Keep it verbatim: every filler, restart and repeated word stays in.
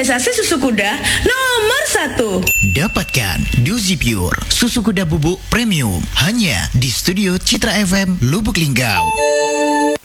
sensasi susu kuda nomor satu. Dapatkan Dozi Pure, susu kuda bubuk premium, hanya di Studio Citra F M Lubuk Linggau.